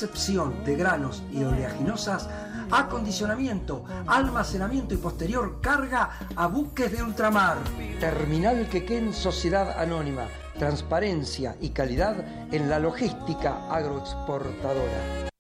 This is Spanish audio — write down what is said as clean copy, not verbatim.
recepción de granos y oleaginosas, acondicionamiento, almacenamiento y posterior carga a buques de ultramar. Terminal Quequén Sociedad Anónima. Transparencia y calidad en la logística agroexportadora.